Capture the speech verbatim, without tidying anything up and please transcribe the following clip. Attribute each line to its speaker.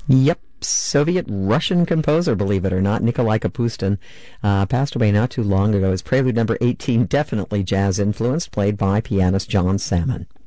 Speaker 1: Yep, Soviet-Russian composer, believe it or not, Nikolai Kapustin, uh, passed away not too long ago. His Prelude number eighteen, definitely jazz-influenced, played by pianist John Salmon.